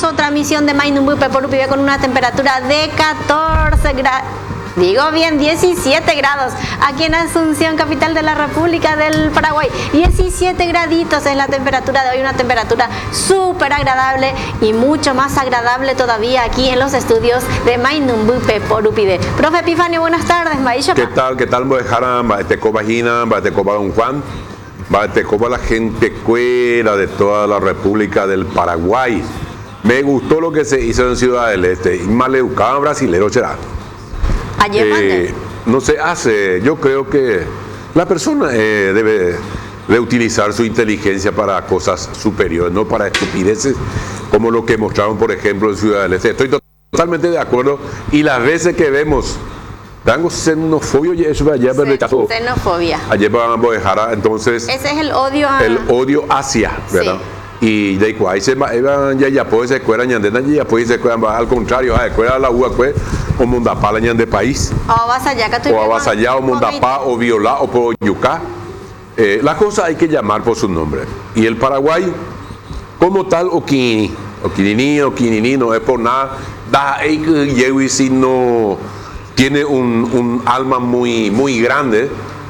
otra emisión de Mainumbupe por Upibe con una temperatura de 14 grados. Digo bien, 17 grados aquí en Asunción, capital de la República del Paraguay. 17 graditos es la temperatura de hoy, una temperatura súper agradable y mucho más agradable todavía aquí en los estudios de Mainumbupe por Upibe. Profe Epifanio, buenas tardes. ¿Qué tal? ¿Qué tal? Batecoba Gina, Batecoba Don Juan, Batecoba la gente cuera de toda la República del Paraguay. Me gustó lo que se hizo en Ciudad del Este. Y mal educado brasilero será. Ayer no se hace. Yo creo que la persona debe de utilizar su inteligencia para cosas superiores, no para estupideces como lo que mostraron, por ejemplo, en Ciudad del Este. Estoy totalmente de acuerdo. Y las veces que vemos tengo xenofobia y eso allá xenofobia. Ayer vamos a dejar entonces. Ese es el odio el odio hacia, ¿verdad? Sí. Y de ahí se ya puede se cuera ñandena ya puede se cuera al contrario, cuera la uva pues o mundapá la ñande país. O avasallá o mundapá o violá o por yucá. La cosa hay que llamar por su nombre. Y el Paraguay como tal o quinini no es por nada da sino tiene un alma muy grande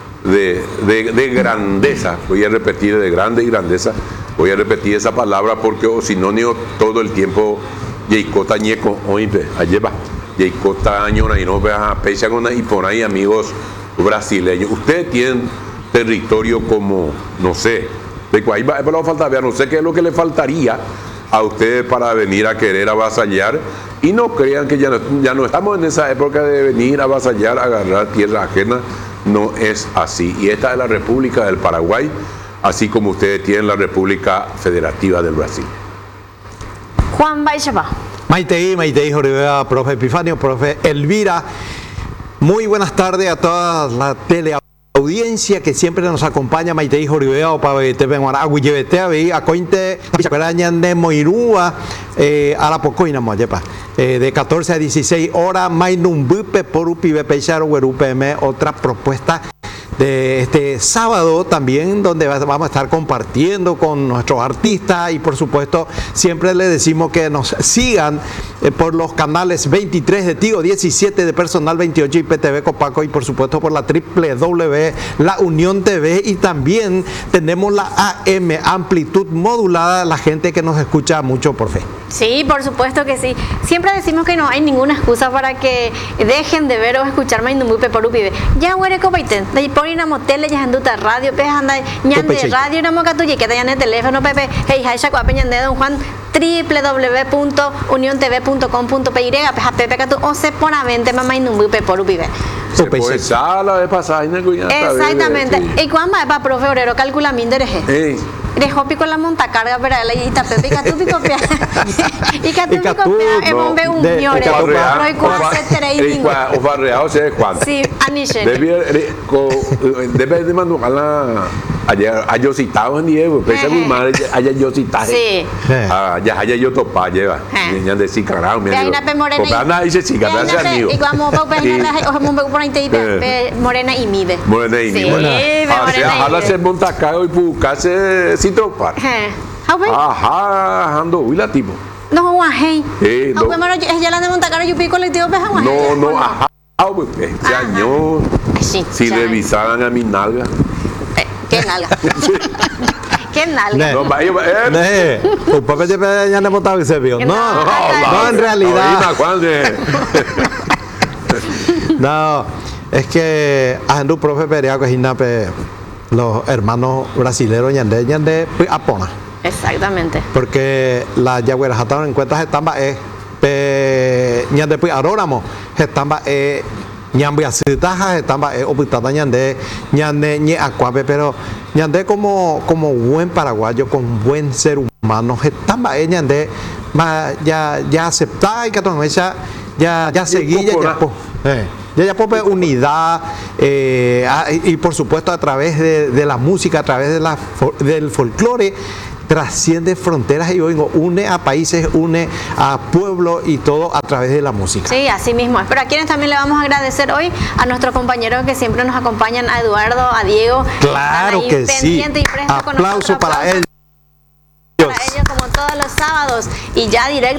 de grandeza. Voy a repetir, de grande y grandeza. Voy a repetir esa palabra porque o sinónimo todo el tiempo Yeicota ñeco oípe alleva Yeicota añona y no vea pecha con y por ahí amigos brasileños. Ustedes tienen territorio como no sé de cuál va a faltar, no sé qué es lo que le faltaría a ustedes para venir a querer avasallar. Y no crean que ya no estamos en esa época de venir a avasallar, a agarrar tierra ajena. No es así. Y esta es la República del Paraguay, así como ustedes tienen la República Federativa del Brasil. Juan Baixapa. Maitei, Joribea, profe Epifanio, profe Elvira. Muy buenas tardes a toda la teleaudiencia que siempre nos acompaña. Maitei, Joribea, Opa, TV, Guaragui, Yevete, Acointe, Pichacarañan de Moirúa, Arapocoina, Moyepa. De 14 a 16 horas, Mainumbupe por Upibe, Peixaro, UPM, otra propuesta de este sábado también, donde vamos a estar compartiendo con nuestros artistas y por supuesto siempre les decimos que nos sigan por los canales 23 de Tigo, 17 de Personal 28 y PTV Copaco y por supuesto por la www, la Unión TV y también tenemos la AM, amplitud modulada, la gente que nos escucha mucho por fe. Sí, por supuesto que sí. Siempre decimos que no hay ninguna excusa para que dejen de ver o escuchar Mainumbupe por Upibe. Ya huereco paiten, de por ir a motele, ya anduta radio, pe anda ñande radio, no moca tuye, que te llane teléfono, pepe, hey, hay chacuape ñande don Juan, www.uniontv.com.py, peja pepe que tú o se ponamente mamá Mainumbupe por Upibe. Exactamente. ¿Y cuándo va para profe Orero? Calcula mi dereje. Dejó pico la montacarga para la y tape pica tú pico pia y que tú pico pia es un beuniore pero y cuál se trading o barreado se Juan sí anishen debe de mandar a yo citado en Diego pese muy mal allá yo citaje sí ya allá yo topa lleva ya de cicarao me morena dice cicarao y como por ahí morena y mide ojalá se montacarga y pucase sin topar. Ajá, ando huila tipo. No, guajei. No, primero ella la de montacarga y pico colectivo peja guajei. No, ajá, ese año si revisaran a mi nalga. ¿Qué nalga? ¿Qué nalga? No, un papel de ya le montaba y se vio. No, en realidad. No, es que Andrew profe Periaco es Inape. Los hermanos brasileños ñande apona. Exactamente. Porque la yagüera jataron en cuentas estamba es ñande pues aróramo estamba ñambi asitaja estamba opitata ñande ñe acuape pero ñande como buen paraguayo con buen ser humano estamba ñande ya aceptada y que ya seguí ya pope unidad y por supuesto a través de la música, a través del folclore trasciende fronteras y une a países, une a pueblos y todo a través de la música. Sí, así mismo es. Pero a quienes también le vamos a agradecer hoy a nuestros compañeros que siempre nos acompañan, a Eduardo, a Diego. Claro que sí. Aplauso para ellos. Para ellos como todos los sábados y ya directo